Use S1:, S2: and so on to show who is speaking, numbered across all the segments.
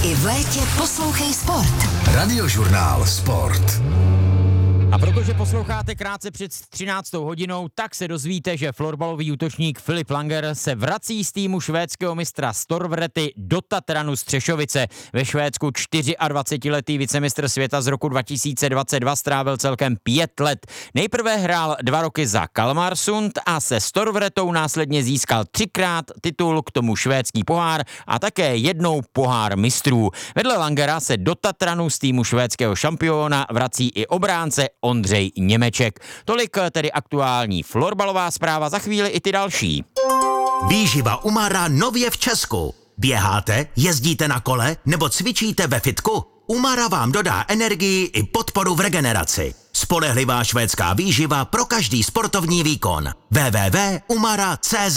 S1: I v létě poslouchej Sport.
S2: Radiožurnál Sport.
S3: A protože posloucháte krátce před 13. hodinou, tak se dozvíte, že florbalový útočník Filip Langer se vrací z týmu švédského mistra Storvrety do Tatranu Střešovice. Ve Švédsku 24letý vicemistr světa z roku 2022 strávil celkem 5 let. Nejprve hrál 2 roky za Kalmarsund a se Storvretou následně získal 3krát titul, k tomu švédský pohár a také jednou pohár mistrů. Vedle Langera se do Tatranu z týmu švédského šampiona vrací i obránce Ondřej Němeček. Tolik tedy aktuální florbalová zpráva, za chvíli i ty další.
S4: Výživa Umara nově v Česku. Běháte, jezdíte na kole nebo cvičíte ve fitku? Umara vám dodá energii i podporu v regeneraci. Spolehlivá švédská výživa pro každý sportovní výkon. www.umara.cz.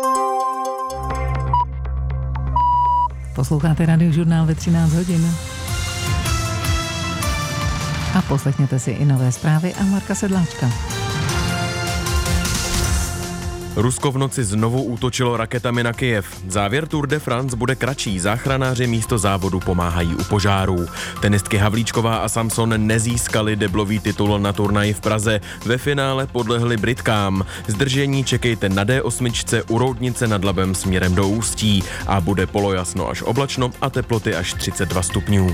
S5: Posloucháte Radiožurnál ve 13 hodin. A poslechněte si i nové zprávy a Marka Sedláčka.
S6: Rusko v noci znovu útočilo raketami na Kyjev. Závěr Tour de France bude kratší, záchranáři místo závodu pomáhají u požárů. Tenistky Havlíčková a Samson nezískali deblový titul na turnaji v Praze. Ve finále podlehli Britkám. Zdržení čekejte na D8 u Roudnice nad Labem směrem do Ústí a bude polojasno až oblačno a teploty až 32 stupňů.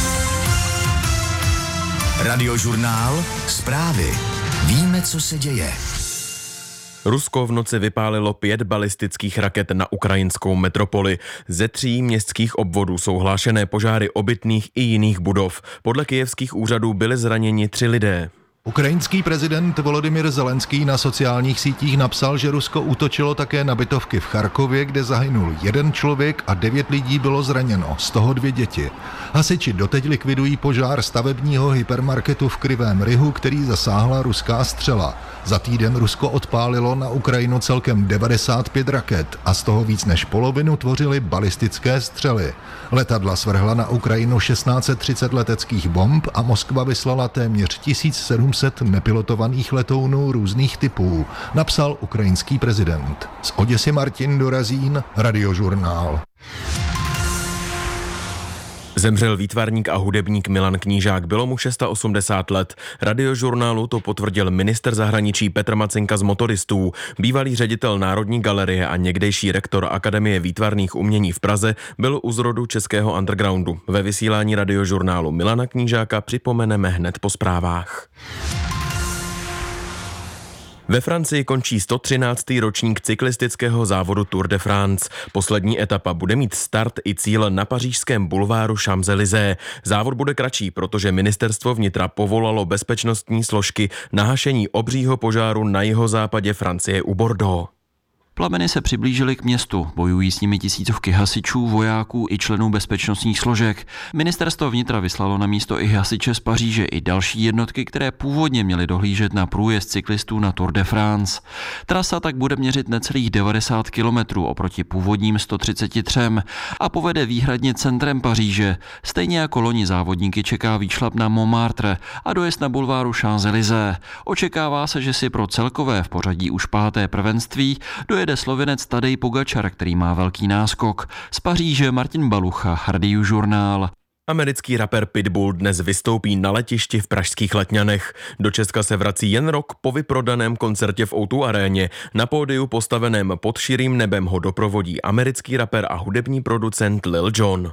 S2: Radiožurnál Zprávy. Víme, co se děje.
S6: Rusko v noci vypálilo 5 balistických raket na ukrajinskou metropoli. Ze 3 městských obvodů jsou hlášené požáry obytných i jiných budov. Podle kyjevských úřadů byli zraněni 3 lidé.
S7: Ukrajinský prezident Volodymyr Zelenský na sociálních sítích napsal, že Rusko útočilo také na bytovky v Charkově, kde zahynul 1 člověk a 9 lidí bylo zraněno, z toho 2 děti. Hasiči doteď likvidují požár stavebního hypermarketu v Krivém Rihu, který zasáhla ruská střela. Za týden Rusko odpálilo na Ukrajinu celkem 95 raket a z toho víc než polovinu tvořily balistické střely. Letadla svrhla na Ukrajinu 1630 leteckých bomb a Moskva vyslala téměř 1700 nepilotovaných letounů různých typů, napsal ukrajinský prezident. Z Oděsy Martin Dorazín, Radiožurnál.
S6: Zemřel výtvarník a hudebník Milan Knížák, bylo mu 680 let. Radiožurnálu to potvrdil ministr zahraničí Petr Macinka z Motoristů. Bývalý ředitel Národní galerie a někdejší rektor Akademie výtvarných umění v Praze byl u zrodu českého undergroundu. Ve vysílání Radiožurnálu Milana Knížáka připomeneme hned po zprávách. Ve Francii končí 113. ročník cyklistického závodu Tour de France. Poslední etapa bude mít start i cíl na pařížském bulváru Champs-Élysées. Závod bude kratší, protože ministerstvo vnitra povolalo bezpečnostní složky na hašení obřího požáru na jihozápadě Francie u Bordeaux.
S8: Plameny se přiblížily k městu, bojují s nimi tisícovky hasičů, vojáků i členů bezpečnostních složek. Ministerstvo vnitra vyslalo na místo i hasiče z Paříže i další jednotky, které původně měly dohlížet na průjezd cyklistů na Tour de France. Trasa tak bude měřit necelých 90 kilometrů oproti původním 133 a povede výhradně centrem Paříže. Stejně jako loni závodníky čeká výšlap na Montmartre a dojezd na bulváru Champs-Élysées. Očekává se, že si pro celkové v pořadí už 5. prvenství dojede Slovinec Tadej Pogačar, který má velký náskok. Z Paříže Martin Balucha, Radiožurnál.
S6: Americký rapper Pitbull dnes vystoupí na letišti v pražských Letňanech. Do Česka se vrací jen rok po vyprodaném koncertě v O2 aréně. Na pódiu postaveném pod širým nebem ho doprovodí americký rapper a hudební producent Lil Jon.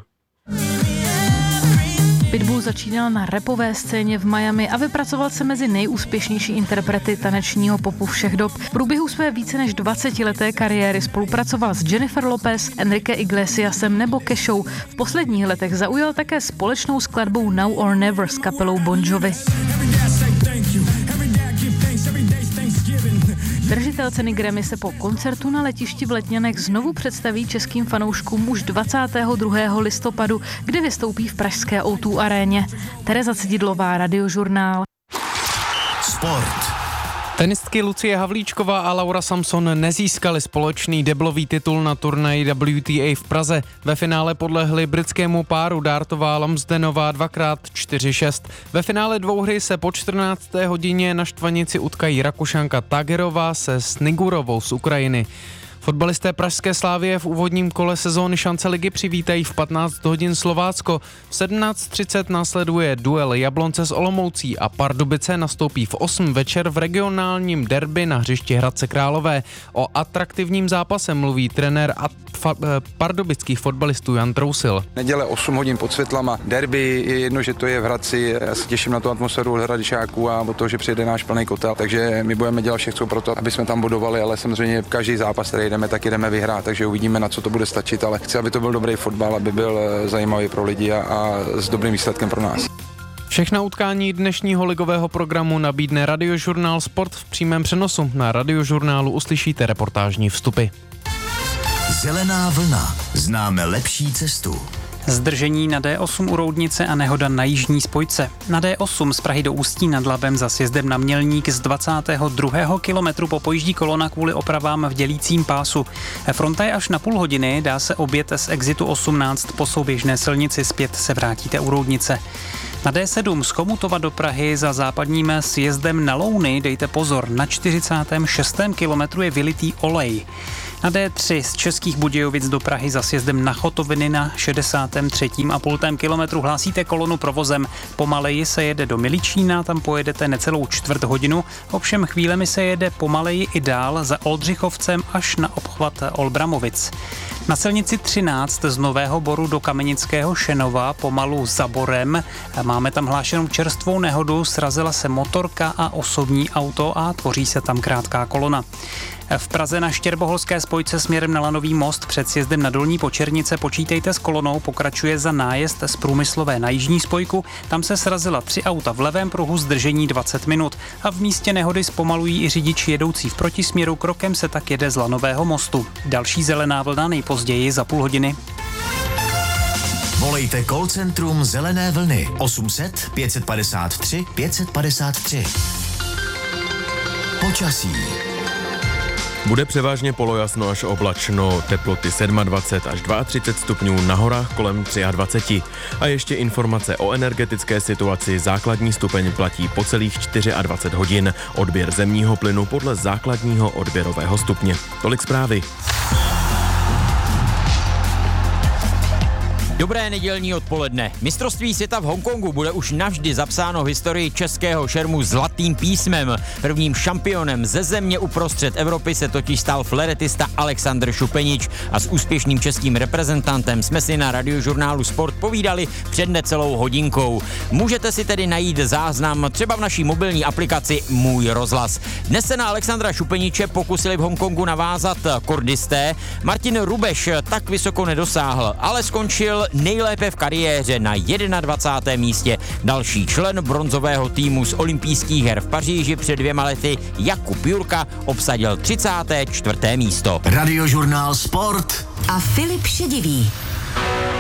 S9: Pitbull začínal na rapové scéně v Miami a vypracoval se mezi nejúspěšnější interprety tanečního popu všech dob. V průběhu své více než 20leté kariéry spolupracoval s Jennifer Lopez, Enrique Iglesiasem nebo Keshou. V posledních letech zaujal také společnou skladbou Now or Never s kapelou Bon Jovi. Držitel ceny Grammy se po koncertu na letišti v Letňanech znovu představí českým fanouškům už 22. listopadu, kdy vystoupí v pražské O2 aréně. Tereza Cididlová, Radiožurnál.
S2: Sport.
S10: Tenistky Lucie Havlíčková a Laura Samson nezískaly společný deblový titul na turnaji WTA v Praze. Ve finále podlehli britskému páru Dartová Lumsdenová 2x4-6. Ve finále dvouhry se po 14. hodině na štvanici utkají Rakušanka Tagerová se Snigurovou z Ukrajiny. Fotbalisté pražské Slavie v úvodním kole sezóny Šance ligy přivítají v 15 hodin Slovácko. V 17:30 následuje duel Jablonce s Olomoucí a Pardubice nastoupí v 8 večer v regionálním derby na hřišti Hradce Králové. O atraktivním zápase mluví trenér pardubických fotbalistů Jan Trousil.
S11: Neděle 8 hodin pod světlama, derby, je jedno, že to je v Hradci, já se těším na tu atmosféru od Hradičáků a o to, že přijede náš plný kotel, takže my budeme dělat všechno pro to, aby jsme tam bodovali, ale samozřejmě každý zápas, který jdeme, tak jdeme vyhrát, takže uvidíme, na co to bude stačit, ale chci, aby to byl dobrý fotbal, aby byl zajímavý pro lidi a s dobrým výsledkem pro nás.
S10: Všechna utkání dnešního ligového programu nabídne Radiožurnál Sport v přímém přenosu. Na Radiožurnálu uslyšíte reportážní vstupy.
S2: Zelená vlna. Známe lepší cestu.
S12: Zdržení na D8 u Roudnice a nehoda na jižní spojce. Na D8 z Prahy do Ústí nad Labem za sjezdem na Mělník z 22. kilometru popojíždí kolona kvůli opravám v dělícím pásu. Fronta je až na půl hodiny, dá se objet z exitu 18 po souběžné silnici, zpět se vrátíte u Roudnice. Na D7 z Chomutova do Prahy za západním sjezdem na Louny dejte pozor, na 46. kilometru je vylitý olej. Na D3 z Českých Budějovic do Prahy za sjezdem na Chotoviny na 63,5 kilometru hlásíte kolonu provozem. Pomaleji se jede do Miličína, tam pojedete necelou čtvrt hodinu, ovšem chvílemi se jede pomaleji i dál za Oldřichovcem až na obchvat Olbramovic. Na silnici 13 z Nového Boru do Kamenického Šenova pomalu za Borem. Máme tam hlášenou čerstvou nehodu, srazila se motorka a osobní auto a tvoří se tam krátká kolona. V Praze na Štěrboholské spojce směrem na Lanový most před sjezdem na Dolní Počernice počítejte s kolonou, pokračuje za nájezd z Průmyslové na jižní spojku. Tam se srazila 3 auta v levém pruhu, zdržení 20 minut. A v místě nehody zpomalují i řidiči jedoucí v protisměru, krokem se tak jede z Lanového mostu. Další zelená vlna nejpozději za půl hodiny.
S2: Volejte call centrum Zelené vlny 800 553 553. Počasí.
S6: Bude převážně polojasno až oblačno, teploty 27 až 32 stupňů, na horách kolem 23. A ještě informace o energetické situaci. Základní stupeň platí po celých 24 hodin. Odběr zemního plynu podle základního odběrového stupně. Tolik zprávy.
S3: Dobré nedělní odpoledne. Mistrovství světa v Hongkongu bude už navždy zapsáno v historii českého šermu zlatým písmem. Prvním šampionem ze země uprostřed Evropy se totiž stal fléretista Alexandr Šupenič a s úspěšným českým reprezentantem jsme si na Radiožurnálu Sport povídali před necelou hodinkou. Můžete si tedy najít záznam třeba v naší mobilní aplikaci Můj rozhlas. Dnes se na Alexandra Šupeniče pokusili v Hongkongu navázat kordisté. Martin Rubeš tak vysoko nedosáhl, ale skončil nejlépe v kariéře na 21. místě. Další člen bronzového týmu z olympijských her v Paříži před 2 lety, Jakub Jurka, obsadil 34. místo.
S2: Radiožurnál Sport
S1: a Filip Šedivý.